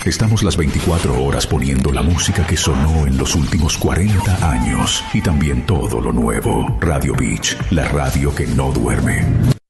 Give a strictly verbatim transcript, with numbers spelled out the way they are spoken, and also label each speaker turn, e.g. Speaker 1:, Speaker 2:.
Speaker 1: Estamos las veinticuatro horas poniendo la música que sonó en los últimos cuarenta años y también todo lo nuevo. Radio Beach, la radio que no duerme.